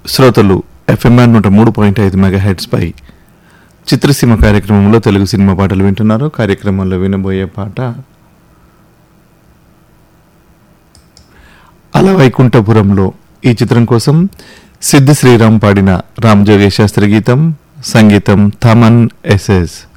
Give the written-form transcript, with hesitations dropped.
శ్రోతలు FMR 103.5 megahertz పై చిత్రసీమ కార్యక్రమంలో Telugu cinema పాటలు వింటున్నారు. కార్యక్రమంలో వినబోయే పాట అల వైకుంఠపురంలో ఈ చిత్రం కోసం సిద్ధి శ్రీరామ్ పాడిన రామ్ జోగేష్ శాస్త్రి గీతం, సంగీతం థమన్ ఎస్ఎస్.